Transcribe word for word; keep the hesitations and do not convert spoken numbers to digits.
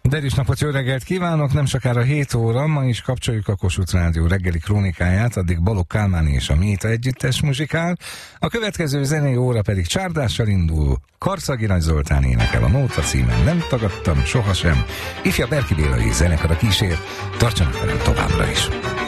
Derűs napot, jó reggelt kívánok! Nem sokára hét óra, ma is kapcsoljuk a Kossuth Rádió reggeli krónikáját, addig Balogh Kálmán és a Méta együttes muzsikál. A következő zenei óra pedig csárdással indul. Karszagi Nagy Zoltán énekel a Nóta címen, nem tagadtam sohasem. Ifja Berki Bélai zenekar a kísér, tartsanak velem továbbra is!